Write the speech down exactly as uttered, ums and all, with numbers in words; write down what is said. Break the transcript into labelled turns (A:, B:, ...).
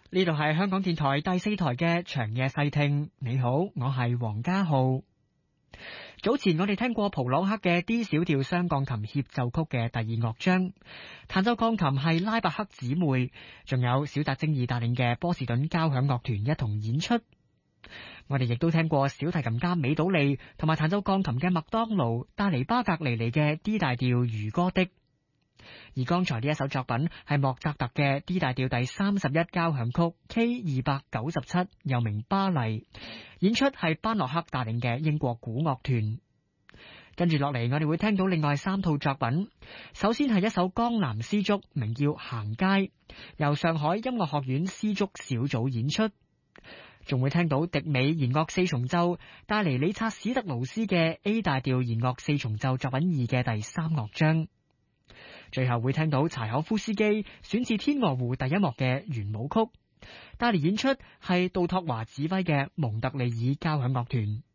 A: 呢度係香港電台第四台嘅長夜細聽。你好，我係黃家浩。早前我哋聽過普朗克嘅 D 小調雙鋼琴協奏曲嘅第二樂章，彈奏鋼琴係拉伯克姊妹，仲有小澤征爾帶領嘅波士頓交響樂團一同演出。我哋亦都聽過小提琴家美島利同埋彈奏鋼琴嘅麥當勞帶嚟巴格尼尼嘅 D 大調漁歌的。而剛才呢一首作品係莫扎特嘅 D 大調第三十一交響曲 K 二百九十七，又名巴黎，演出係班諾克帶領嘅英國古樂團。跟住落嚟，我哋會聽到另外三套作品。首先係一首江南絲竹，名叫行街，由上海音樂學院絲竹小組演出。仲會聽到迪美弦樂四重奏帶嚟理察史特勞斯嘅 A 大調弦樂四重奏作品二嘅第三樂章。最後會聽到柴可夫斯基選自《天鵝湖》第一幕嘅圓舞曲，帶嚟演出係杜托華指揮嘅蒙特利爾交響樂團。